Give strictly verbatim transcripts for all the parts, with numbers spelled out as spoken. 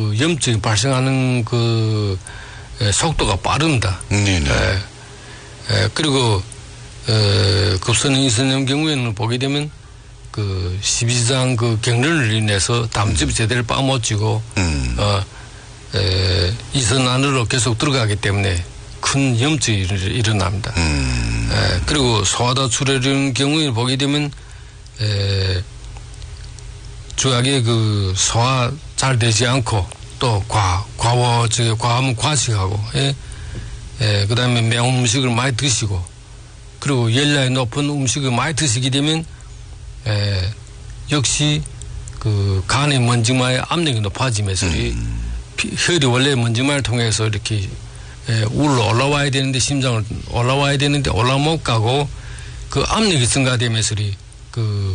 그 염증이 발생하는 그 속도가 빠릅니다. 네네. 에, 에, 그리고 에, 급성 이선염 경우에는 보게 되면 그 십이장 그 경련을 인해서 담즙이 제대로 빠못지고 음. 어, 에, 이선 안으로 계속 들어가기 때문에 큰 염증이 일어납니다. 음. 에, 그리고 소화도 출혈인 경우에 보게 되면 에, 주약에 그 소화 잘 되지 않고 또 과, 과워, 저, 과하면 과식하고, 예, 예, 그 다음에 매운 음식을 많이 드시고, 그리고 열량이 높은 음식을 많이 드시게 되면, 예, 역시 그 간의 먼지마의 압력이 높아지면서 음. 이 혈이 원래 먼지마를 통해서 이렇게 예, 울러 올라와야 되는데 심장을 올라와야 되는데 올라 못 가고 그 압력이 증가되면서 그,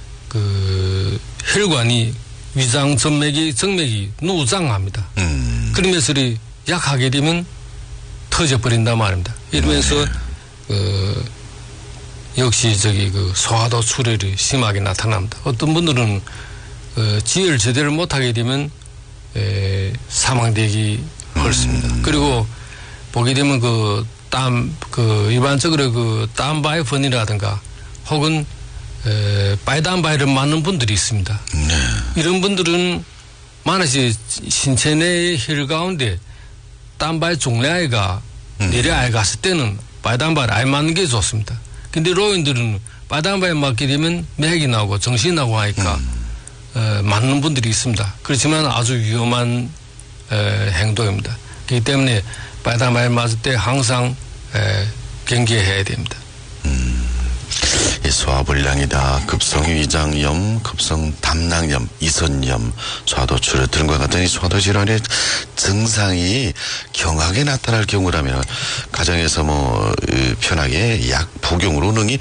그 혈관이 위장 정맥이 정맥이 누장합니다. 음. 그러면서 약하게 되면 터져버린단 말입니다. 이러면서 네. 그 역시 저기 그 소화도 출혈이 심하게 나타납니다. 어떤 분들은 어, 지혈 제대로 못하게 되면 에, 사망되기 어렵습니다. 음. 그리고 보게 되면 그 땀 그 일반적으로 그 땀바이번이라든가 혹은 에, 빨단바이를 맞는 분들이 있습니다. 네. 이런 분들은 만약에 신체 내의 혈 가운데 땀바이 종래아이가 음. 내려아이 갔을 때는 빨단바이를 아예 맞는 게 좋습니다. 근데 로인들은 빨단바이 맞게 되면 맥이 나고 정신이 나고 하니까 음. 에, 맞는 분들이 있습니다. 그렇지만 아주 위험한 에, 행동입니다. 그렇기 때문에 빨단바이 맞을 때 항상 에, 경계해야 됩니다. 음. 소화불량이다, 급성위장염, 급성담낭염, 이선염, 소화도 출혈 등과 같은 이 소화도 질환의 증상이 경하게 나타날 경우라면 가정에서 뭐 편하게 약 복용으로 능히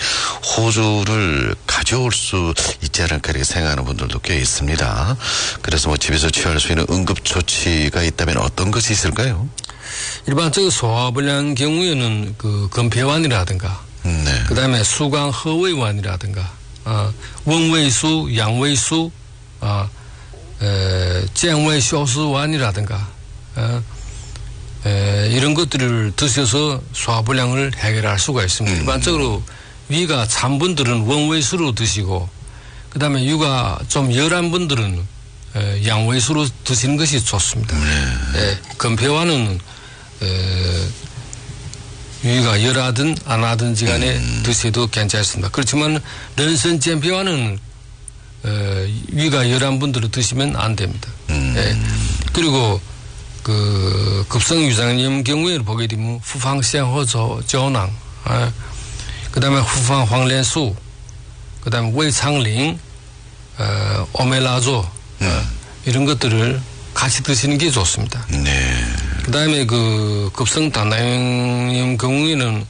호주를 가져올 수 있지 않을까 이렇게 생각하는 분들도 꽤 있습니다. 그래서 뭐 집에서 취할 수 있는 응급조치가 있다면 어떤 것이 있을까요? 일반적으로 소화불량 경우에는 그 건폐환이라든가 네. 그 다음에 수강 허웨이환이라든가, 어, 원웨이수, 양웨이수, 어, 에, 쟁웨이쇼스환이라든가, 어, 에, 이런 것들을 드셔서 소화불량을 해결할 수가 있습니다. 음. 일반적으로 위가 찬 분들은 원웨이수로 드시고, 그 다음에 위가 좀 열한 분들은 에, 양웨이수로 드시는 것이 좋습니다. 네. 에, 건폐환은 에, 위가 열하든 안 하든지 간에 음. 드셔도 괜찮습니다. 그렇지만 런선 잼피와는 어, 위가 열한 분들을 드시면 안 됩니다. 음. 예. 그리고 그 급성위장염 경우에 보게 되면 후방생호조낭, 아, 그 다음에 후방황련수, 그 다음에 wei창링, 어, 오멜라조 음. 어, 이런 것들을 같이 드시는 게 좋습니다. 네. 그 다음에 그 급성 담낭염 경우에는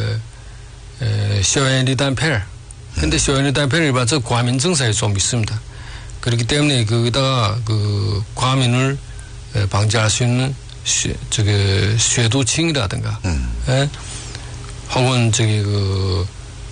쇼엔리단펠. 근데 쇼엔리단펠은 일반적으로 과민 증상이 좀 있습니다. 그렇기 때문에 거기다가 그 과민을 방지할 수 있는 쉐, 저기 쉐도칭이라든가, 음. 에? 혹은 저기 그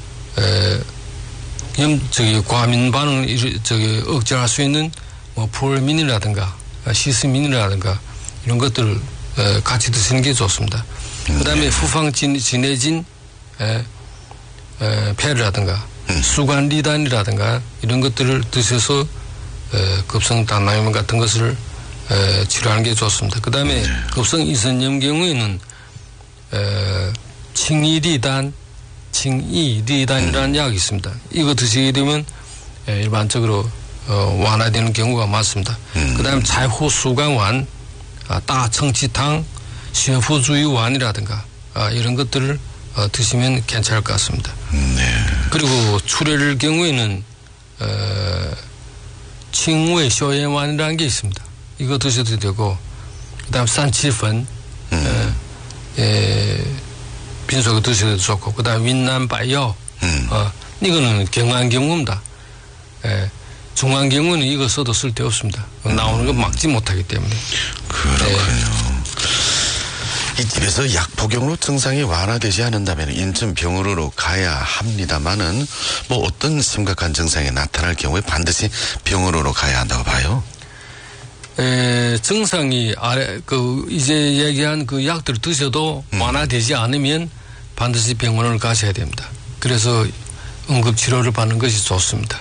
에, 염 저기 과민 반응을 저기 억제할 수 있는 뭐 폴민이라든가 시스민이라든가 이런 것들을 에, 같이 드시는 게 좋습니다. 음, 그 다음에 네. 후방 진해진 에, 에, 폐라든가 음. 수관리단이라든가 이런 것들을 드셔서 에, 급성 담낭염 같은 것을 에, 치료하는 게 좋습니다. 그 다음에 네. 급성 이선염 경우에는 에, 칭이리단, 칭이리단이라는 음. 약이 있습니다. 이거 드시게 되면 에, 일반적으로 어, 완화되는 경우가 많습니다. 음. 그 다음에 차후 수강완, 아, 따청치탕, 셰프주의완이라든가 아, 이런 것들을 어, 드시면 괜찮을 것 같습니다. 네. 그리고 출혈 경우에는 어, 칭웨 쇼엔완이라는 게 있습니다. 이거 드셔도 되고 그 다음 산치펀 음. 에, 에, 빈속에 드셔도 좋고 그 다음 윈난바이오 음. 어, 이거는 경한 경우입니다. 에, 중한 경우는 이거 써도 쓸데없습니다. 음. 나오는 거 막지 못하기 때문에. 그렇군요. 네. 이 집에서 약 복용으로 증상이 완화되지 않는다면 인천 병원으로 가야 합니다만은 뭐 어떤 심각한 증상이 나타날 경우에 반드시 병원으로 가야 한다고 봐요? 에, 증상이 아래 그 이제 얘기한 그 약들을 드셔도 음. 완화되지 않으면 반드시 병원을 가셔야 됩니다. 그래서 응급 치료를 받는 것이 좋습니다.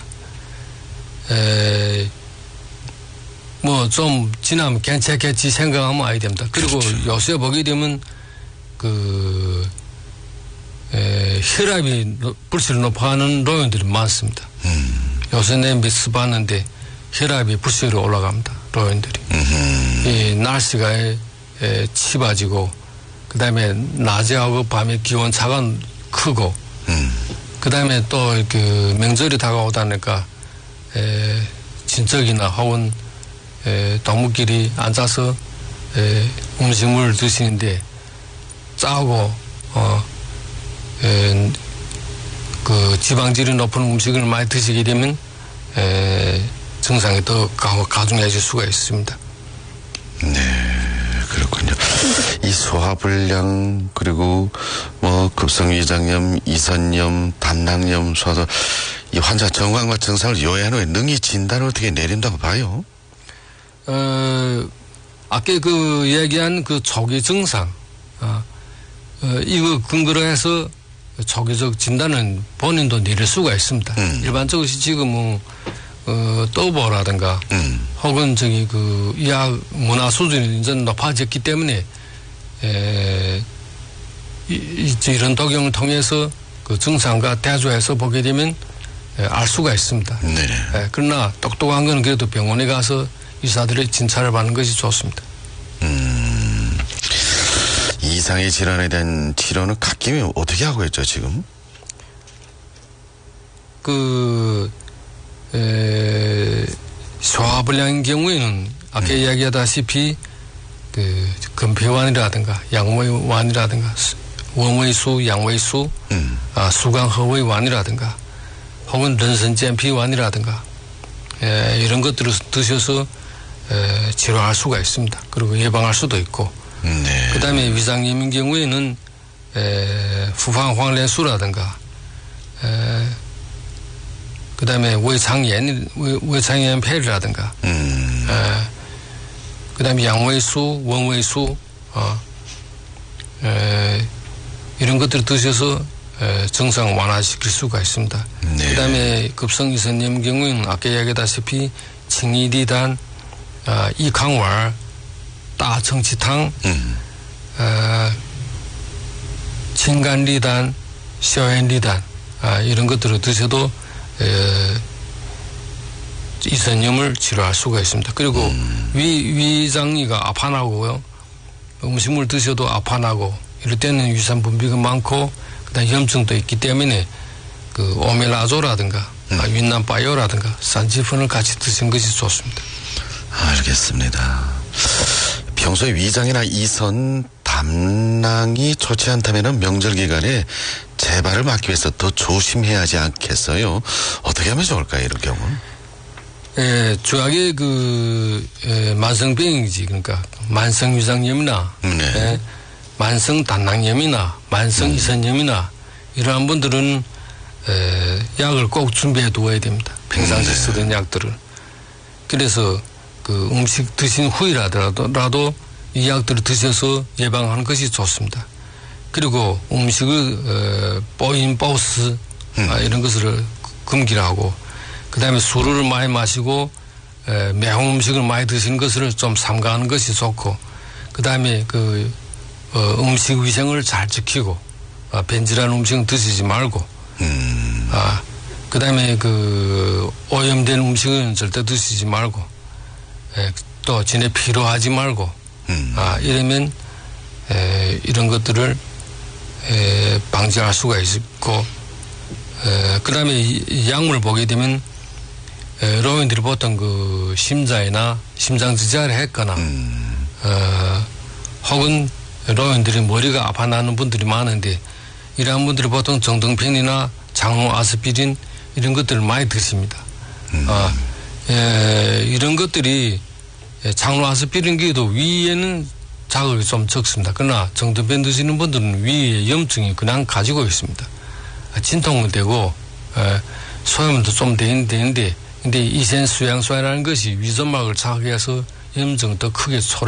에, 뭐 좀 지나면 괜찮겠지 생각하면 아야 됩니다. 그리고 그렇죠. 요새 보게 되면 그 에, 혈압이 불씨를 높아하는 노인들이 많습니다. 음. 요새 내 미스 봤는데 혈압이 불씨로 올라갑니다. 노인들이. 음흠. 이 날씨가 에, 에, 칩어지고 그 다음에 낮에하고 밤에 기온 차가 크고 음. 그 다음에 또 그 명절이 다가오다 보니까 에, 친척이나 혹은 에, 동무끼리 앉아서 에, 음식물을 드시는데 짜고 어, 에, 그 지방질이 높은 음식을 많이 드시게 되면 에, 증상이 더 가, 가중해질 수가 있습니다. 네, 그렇군요. 이 소화불량 그리고 뭐 급성위장염, 이선염, 담낭염, 소화도 이 환자 정황과 증상을 요약한 후에 능히 진단을 어떻게 내린다고 봐요? 어, 아까 그 얘기한 그 초기 증상, 어, 어, 이거 근거로 해서 초기적 진단은 본인도 내릴 수가 있습니다. 음. 일반적으로 지금은 어, 또보라든가 음. 혹은 저기 그 의학 문화 수준이 이제 높아졌기 때문에 에, 이, 이, 이런 독용을 통해서 그 증상과 대조해서 보게 되면 에, 알 수가 있습니다. 네. 에, 그러나 똑똑한 건 그래도 병원에 가서 의사들의 진찰을 받는 것이 좋습니다. 음, 이상의 질환에 대한 치료는 갓김이 어떻게 하고 있죠 지금? 그 에, 소화불량인 경우에는 아까 음. 이야기하다시피 그 금폐완이라든가 양외완이라든가 원외수, 양외수, 음. 아, 수강허외완이라든가 혹은 런선젠피완이라든가 에, 이런 것들을 드셔서 에, 치료할 수가 있습니다. 그리고 예방할 수도 있고 네. 그 다음에 위장염인 경우에는 에, 후황황래수라든가 그 다음에 외창염, 외창염 폐라든가 음. 그 다음에 양외수, 원외수 어, 에, 이런 것들을 드셔서 에, 증상 완화시킬 수가 있습니다. 네. 그 다음에 급성이선염 경우에는 아까 이야기했다시피 칭이리단, 어, 이강왈, 따청치탕, 음. 어, 칭간리단, 쇼엔리단 아, 이런 것들을 드셔도 에, 이선염을 치료할 수가 있습니다. 그리고 음. 위, 위장이가 아파나고요. 음식물 드셔도 아파나고 이럴 때는 위산 분비가 많고 그다음 염증도 있기 때문에 그 오멜라조라든가 음. 아, 윈남바이오라든가 산지폰을 같이 드시는 것이 좋습니다. 알겠습니다. 평소에 위장이나 이선, 담낭이 좋지 않다면 명절 기간에 재발을 막기 위해서 더 조심해야 하지 않겠어요? 어떻게 하면 좋을까요, 이런 경우? 예, 주하게 그, 예, 만성병이지. 그러니까, 만성위장염이나, 네. 예, 만성담낭염이나, 만성이선염이나, 음. 이러한 분들은, 에, 약을 꼭 준비해 두어야 됩니다. 평상시에 네. 쓰던 약들을. 그래서, 그 음식 드신 후이라도 이 약들을 드셔서 예방하는 것이 좋습니다. 그리고 음식을 어, 뽀인 보스 음. 아, 이런 것을 금기를 하고 그 다음에 술을 많이 마시고 에, 매운 음식을 많이 드시는 것을 좀 삼가하는 것이 좋고 그 다음에 그 어, 음식 위생을 잘 지키고 아, 변질한 음식은 드시지 말고 음. 아, 그 다음에 그 오염된 음식은 절대 드시지 말고 에, 또 진에 피로하지 말고 음. 아, 이러면 에, 이런 것들을 에, 방지할 수가 있고 그 다음에 이 약물을 보게 되면 에, 노인들이 보통 그 심장이나 심장지지를 했거나 음. 어, 혹은 노인들이 머리가 아파나는 분들이 많은데 이러한 분들이 보통 정등펜이나 장로 아스피린 이런 것들을 많이 드십니다. 음. 어, 에, 이런 것들이 장로 아스피린기도 위에는 자극이 좀 적습니다. 그러나 정등펜 드시는 분들은 위에 염증이 그냥 가지고 있습니다. 진통은 되고 에, 소염도 좀 되긴 되는데 근데 이센수양소라는 것이 위점막을 자극해서 염증은 더 크게